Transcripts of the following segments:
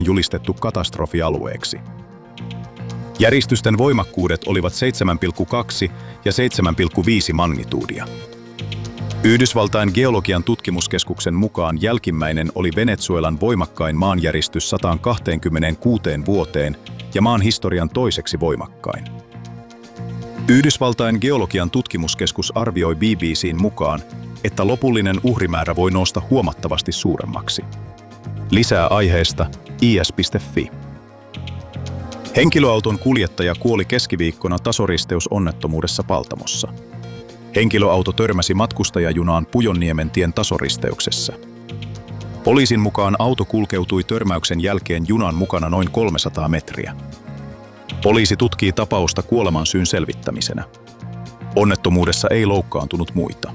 julistettu katastrofialueeksi. Järistysten voimakkuudet olivat 7,2 ja 7,5 magnituudia. Yhdysvaltain geologian tutkimuskeskuksen mukaan jälkimmäinen oli Venezuelan voimakkain maanjäristys 126 vuoteen ja maan historian toiseksi voimakkain. Yhdysvaltain geologian tutkimuskeskus arvioi BBC:n mukaan, että lopullinen uhrimäärä voi nousta huomattavasti suuremmaksi. Lisää aiheesta is.fi. Henkilöauton kuljettaja kuoli keskiviikkona tasoristeysonnettomuudessa Paltamossa. Henkilöauto törmäsi matkustajajunaan Pujonniemen tien tasoristeyksessä. Poliisin mukaan auto kulkeutui törmäyksen jälkeen junan mukana noin 300 metriä. Poliisi tutkii tapausta kuolemansyyn selvittämisenä. Onnettomuudessa ei loukkaantunut muita.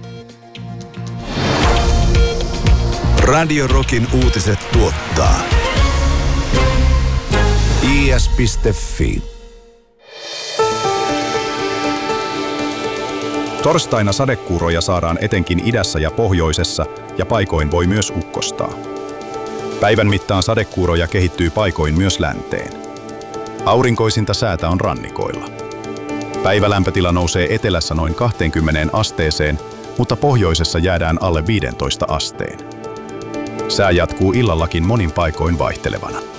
Radio Rockin uutiset tuottaa is.fi. Torstaina sadekuuroja saadaan etenkin idässä ja pohjoisessa ja paikoin voi myös ukkostaa. Päivän mittaan sadekuuroja kehittyy paikoin myös länteen. Aurinkoisinta säätä on rannikoilla. Päivälämpötila nousee etelässä noin 20 asteeseen, mutta pohjoisessa jäädään alle 15 asteen. Sää jatkuu illallakin monin paikoin vaihtelevana.